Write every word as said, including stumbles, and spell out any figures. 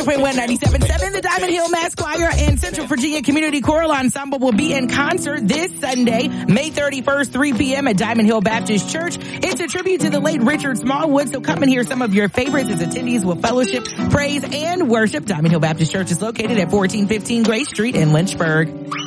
point one, ninety-seven point seven, the Diamond Hill Mass Choir and Central Virginia Community Choral Ensemble will be in concert this Sunday, May thirty-first, three p.m. at Diamond Hill Baptist Church. It's a tribute to the late Richard Smallwood, so come and hear some of your favorites as attendees will fellowship, praise, and worship. Diamond Hill Baptist Church is located at fourteen fifteen Grace Street in Lynchburg.